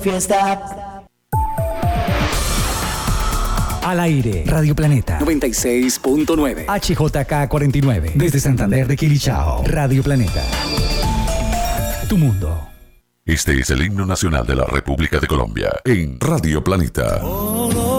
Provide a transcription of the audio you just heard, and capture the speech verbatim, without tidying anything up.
Fiesta. Al aire, Radio Planeta noventa y seis punto nueve, H J K cuarenta y nueve, desde Santander de Quilichao. Radio Planeta, tu mundo. Este es el himno nacional de la República de Colombia en Radio Planeta.